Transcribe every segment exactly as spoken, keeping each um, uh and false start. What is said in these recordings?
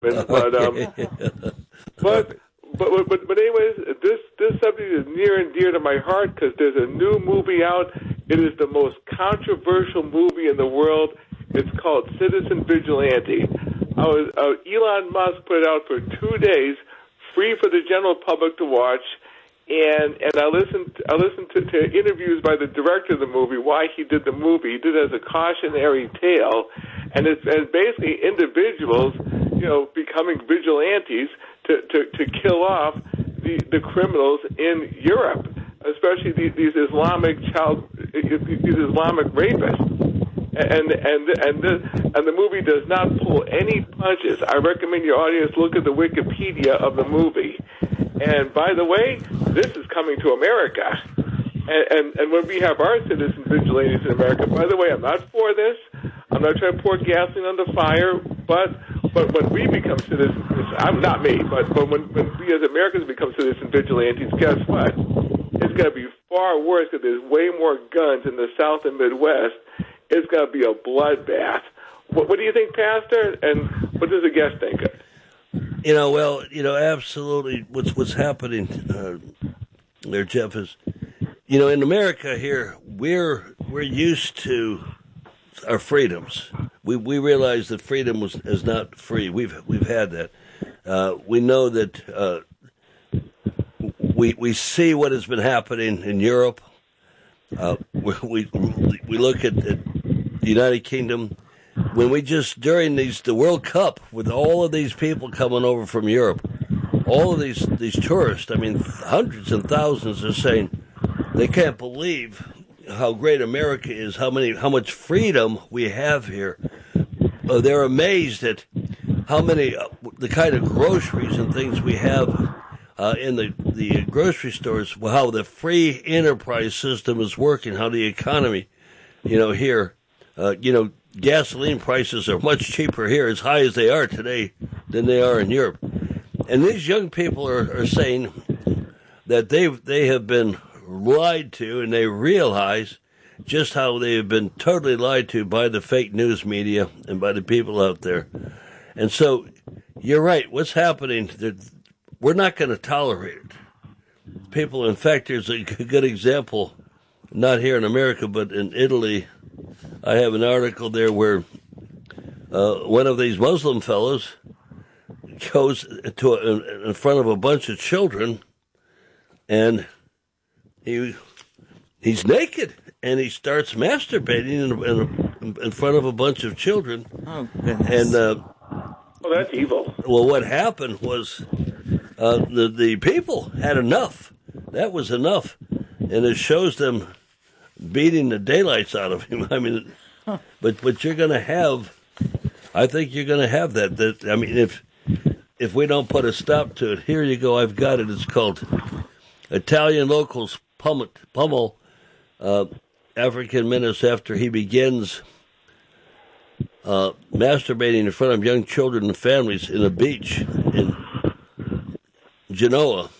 But um, but. But, but but anyways, this this subject is near and dear to my heart because there's a new movie out. It is the most controversial movie in the world. It's called Citizen Vigilante. I was, uh, Elon Musk put it out for two days, free for the general public to watch. And and I listened I listened to, to interviews by the director of the movie, why he did the movie. He did it as a cautionary tale, and it's, and it's basically individuals, you know, becoming vigilantes to, to, to kill off the, the criminals in Europe, especially these, these Islamic child these Islamic rapists. And and and the, and the movie does not pull any punches. I recommend your audience look at the Wikipedia of the movie. And by the way, this is coming to America. And, and and when we have our citizen vigilantes in America, by the way, I'm not for this. I'm not trying to pour gasoline on the fire. But but when we become citizens, I'm not me, but but when, when we as Americans become citizen vigilantes, guess what? It's going to be far worse because there's way more guns in the South and Midwest. It's going to be a bloodbath. What, what do you think, Pastor? And what does the guest think? You know, well, you know, absolutely. What's what's happening uh, there, Jeff, is, you know, in America here, we're we're used to our freedoms. We we realize that freedom was is not free. We've we've had that. Uh, we know that. Uh, we we see what has been happening in Europe. Uh, we, we we look at, at the United Kingdom. When we just, during these the World Cup, with all of these people coming over from Europe, all of these, these tourists, I mean, hundreds and thousands are saying they can't believe how great America is, how many, how much freedom we have here. Uh, they're amazed at how many, uh, the kind of groceries and things we have uh, in the, the grocery stores, how the free enterprise system is working, how the economy, you know, here, uh, you know, gasoline prices are much cheaper here, as high as they are today, than they are in Europe. And these young people are, are saying that they they have been lied to, and they realize just how they have been totally lied to by the fake news media and by the people out there. And so, you're right. What's happening? We're not going to tolerate it. People, in fact, there's a good example, not here in America, but in Italy. I have an article there where uh, one of these Muslim fellows goes to a, in front of a bunch of children, and he he's naked, and he starts masturbating in, in, in front of a bunch of children. Oh, goodness. And uh, well, that's evil. Well, what happened was uh, the the people had enough. That was enough, and it shows them beating the daylights out of him. I mean, huh. but but you're going to have, I think you're going to have that. That I mean, if if we don't put a stop to it, here you go. I've got it. It's called Italian Locals Pummel, pummel uh, African Menace after he begins uh, masturbating in front of young children and families in a beach in Genoa.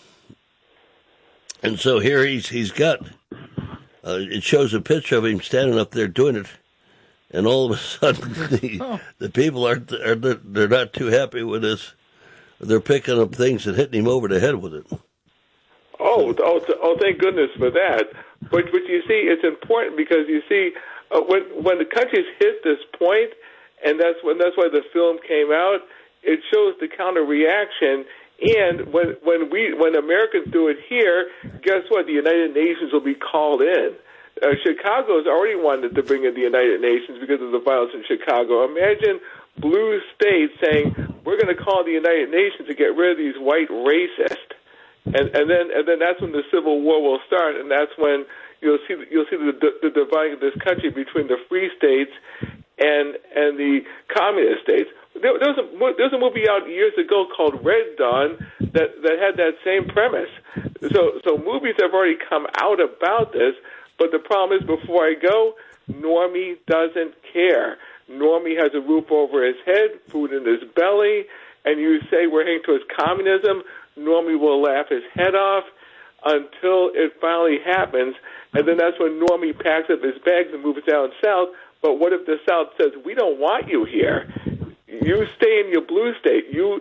And so here he's he's got. Uh, it shows a picture of him standing up there doing it, and all of a sudden the oh. the people aren't are they're not too happy with this. They're picking up things and hitting him over the head with it. Oh, oh, oh! Thank goodness for that. But but you see, it's important because you see uh, when when the countries hit this point, and that's when that's why the film came out. It shows the counter reaction. And when when we when Americans do it here, guess what? The United Nations will be called in. Uh, Chicago has already wanted to bring in the United Nations because of the violence in Chicago. Imagine blue states saying we're going to call the United Nations to get rid of these white racists, and and then and then that's when the Civil War will start, and that's when you'll see you'll see the, the, the dividing of this country between the free states and and the communist states. There, there, was a, there was a movie out years ago called Red Dawn that, that had that same premise. So, so movies have already come out about this, but the problem is, before I go, Normie doesn't care. Normie has a roof over his head, food in his belly, and you say we're heading towards communism, Normie will laugh his head off until it finally happens, and then that's when Normie packs up his bags and moves down south. But what if the South says, we don't want you here? you stay in your blue state. You